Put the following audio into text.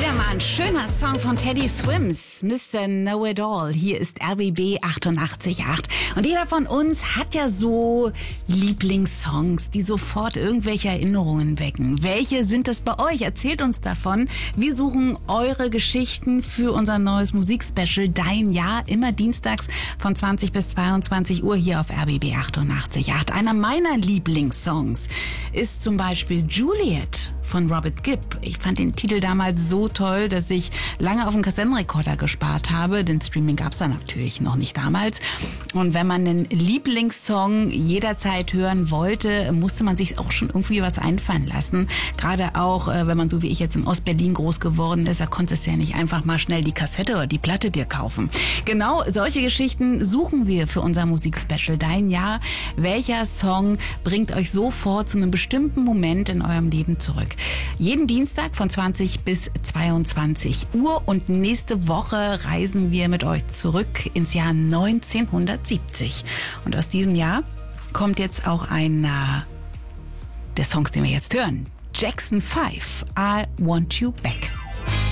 Ein schöner Song von Teddy Swims, Mr. Know-It-All. Hier ist RBB 88.8. Und jeder von uns hat ja so Lieblingssongs, die sofort irgendwelche Erinnerungen wecken. Welche sind es bei euch? Erzählt uns davon. Wir suchen eure Geschichten für unser neues Musikspecial Dein Jahr. Immer dienstags von 20 bis 22 Uhr hier auf RBB 88.8. Einer meiner Lieblingssongs ist zum Beispiel Juliet von Robert Gibb. Ich fand den Titel damals so toll, dass ich lange auf den Kassettenrekorder gespart habe, denn Streaming gab es da natürlich noch nicht damals. Und wenn man einen Lieblingssong jederzeit hören wollte, musste man sich auch schon irgendwie was einfallen lassen. Gerade auch, wenn man so wie ich jetzt in Ostberlin groß geworden ist, da konntest du ja nicht einfach mal schnell die Kassette oder die Platte dir kaufen. Genau solche Geschichten suchen wir für unser Musikspecial Dein Jahr. Welcher Song bringt euch sofort zu einem bestimmten Moment in eurem Leben zurück? Jeden Dienstag von 20 bis 22 Uhr und nächste Woche reisen wir mit euch zurück ins Jahr 1970. Und aus diesem Jahr kommt jetzt auch einer der Songs, den wir jetzt hören. Jackson 5, I Want You Back.